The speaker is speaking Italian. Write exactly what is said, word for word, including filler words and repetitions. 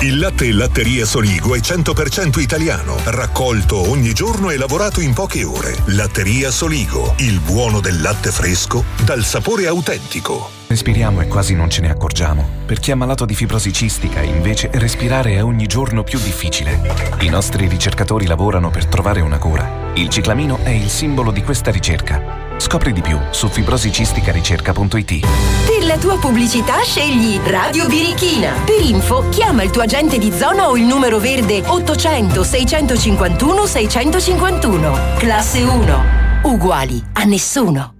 Il latte e latteria Soligo è cento per cento italiano, raccolto ogni giorno e lavorato in poche ore. Latteria Soligo, il buono del latte fresco dal sapore autentico. Respiriamo e quasi non ce ne accorgiamo. Per chi è malato di fibrosi cistica, invece, respirare è ogni giorno più difficile. I nostri ricercatori lavorano per trovare una cura. Il ciclamino è il simbolo di questa ricerca. Scopri di più su fibrosicisticaricerca punto it. Per la tua pubblicità scegli Radio Birichina. Per info chiama il tuo agente di zona o il numero verde ottocento seicentocinquantuno seicentocinquantuno. Classe uno. Uguali a nessuno.